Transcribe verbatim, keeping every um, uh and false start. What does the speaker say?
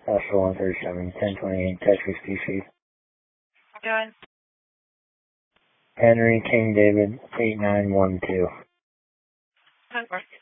Oscar one thirty-seven, ten twenty-eight, Texas, D C. Doing? Henry King David, eight nine one two. Of course.